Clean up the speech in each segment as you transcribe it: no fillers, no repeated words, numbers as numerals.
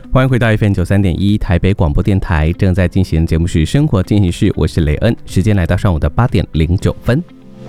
欢迎回到 FM93.1 台北广播电台，正在进行的节目是生活进行式，我是雷恩，时间来到上午的8点09分。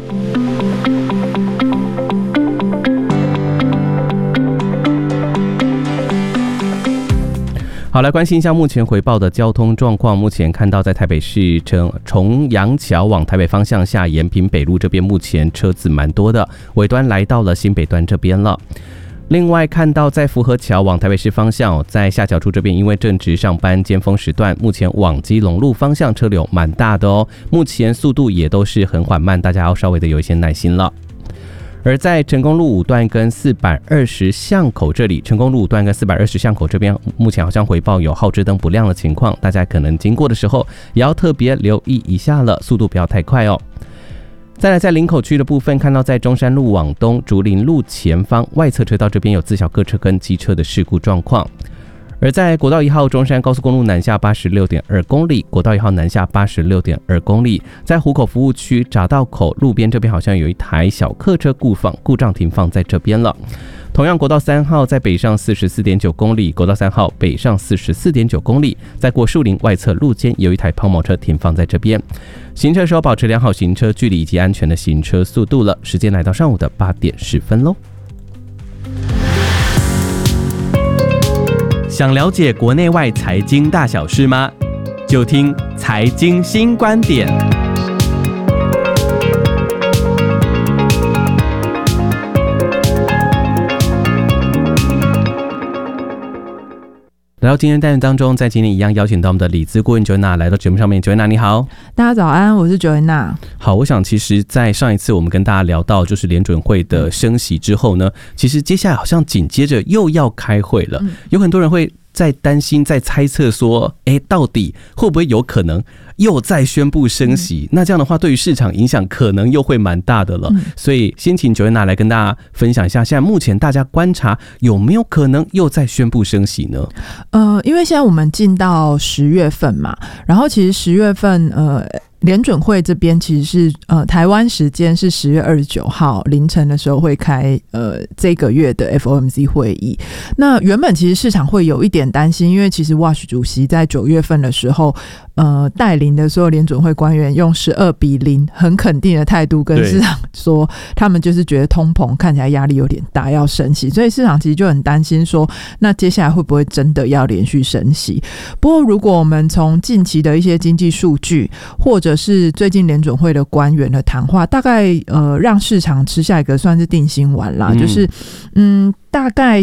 好，来关心一下目前回报的交通状况。目前看到在台北市重阳桥往台北方向下延平北路这边，目前车子蛮多的，尾端来到了新北段这边了。另外看到在福和桥往台北市方向，在下桥处这边，因为正值上班尖峰时段，目前往基隆路方向车流蛮大的哦，目前速度也都是很缓慢，大家要稍微的有一些耐心了。而在成功路5段跟420巷口这里，成功路5段跟420巷口这边，目前好像回报有号志灯不亮的情况，大家可能经过的时候也要特别留意一下了，速度不要太快哦。再来，在林口区的部分，看到在中山路往东竹林路前方外侧车道这边有自小客车跟机车的事故状况。而在国道1号中山高速公路南下 86.2 公里，国道1号南下 86.2 公里，在湖口服务区匝道口路边这边好像有一台小客车故障停放在这边了。同样，国道3号在北上 44.9 公里，国道3号北上 44.9 公里，在过树林外侧路肩有一台抛锚车停放在这边。行车时候保持良好行车距离以及安全的行车速度了。时间来到上午的8点10分喽。想了解国内外财经大小事吗？就听财经新观点。来到今天单元当中，在今天一样邀请到我们的理资顾问 Joanna 来到节目上面。Joanna 你好。 大家早安，我是 Joanna。 好，我想其实在上一次我们跟大家聊到就是联准会的升息之后呢，其实接下来好像紧接着又要开会了，有很多人会在担心在猜测说到底会不会有可能又再宣布升息，那这样的话对于市场影响可能又会蛮大的了。所以先请 Joanna 来跟大家分享一下，现在目前大家观察有没有可能又再宣布升息呢？ 因为现在我们进到10月份嘛，然后其实10月份联准会这边其实是台湾时间是10月29号凌晨的时候会开这个月的 FOMC 会议。那原本其实市场会有一点担心，因为其实 Wash 主席在9月份的时候带领的所有联准会官员用12-0很肯定的态度跟市场说，他们就是觉得通膨看起来压力有点大，要升息，所以市场其实就很担心说，那接下来会不会真的要连续升息？不过如果我们从近期的一些经济数据，或者是最近联准会的官员的谈话，大概让市场吃下一个算是定心丸啦，就是大概